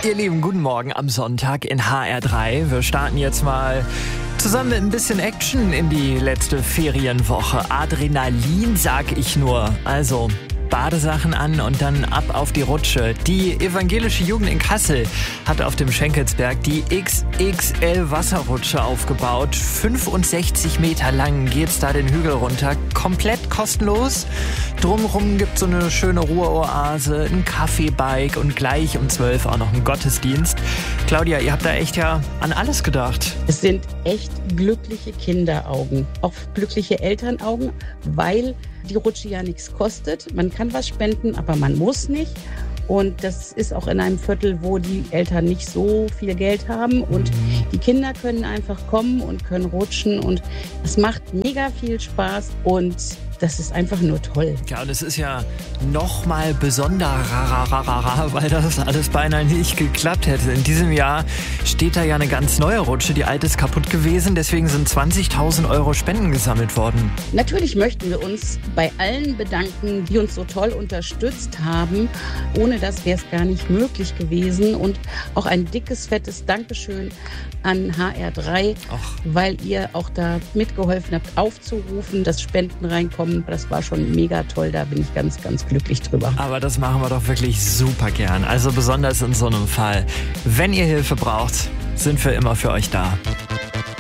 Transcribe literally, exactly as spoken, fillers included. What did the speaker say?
Ihr Lieben, guten Morgen am Sonntag in H R drei. Wir starten jetzt mal zusammen mit ein bisschen Action in die letzte Ferienwoche. Adrenalin, sag ich nur. Also Badesachen an und dann ab auf die Rutsche. Die evangelische Jugend in Kassel hat auf dem Schenkelsberg die X X L-Wasserrutsche aufgebaut. fünfundsechzig Meter lang geht's da den Hügel runter. Komplett kostenlos. Drumherum gibt's so eine schöne Ruheoase, ein Kaffeebike und gleich um zwölf auch noch ein Gottesdienst. Claudia, ihr habt da echt ja an alles gedacht. Es sind echt glückliche Kinderaugen, auch glückliche Elternaugen, weil die Rutsche ja nichts kostet. Man kann was spenden, aber man muss nicht. Und das ist auch in einem Viertel, wo die Eltern nicht so viel Geld haben. Und die Kinder können einfach kommen und können rutschen. Und es macht mega viel Spaß. Und das ist einfach nur toll. Ja, und es ist ja noch mal besonderer, weil das alles beinahe nicht geklappt hätte. In diesem Jahr steht da ja eine ganz neue Rutsche. Die alte ist kaputt gewesen. Deswegen sind zwanzigtausend Euro Spenden gesammelt worden. Natürlich möchten wir uns bei allen bedanken, die uns so toll unterstützt haben. Ohne das wäre es gar nicht möglich gewesen. Und auch ein dickes, fettes Dankeschön an H R drei, Ach. weil ihr auch da mitgeholfen habt, aufzurufen, dass Spenden reinkommen. Das war schon mega toll, da bin ich ganz, ganz glücklich drüber. Aber das machen wir doch wirklich super gern. Also besonders in so einem Fall. Wenn ihr Hilfe braucht, sind wir immer für euch da.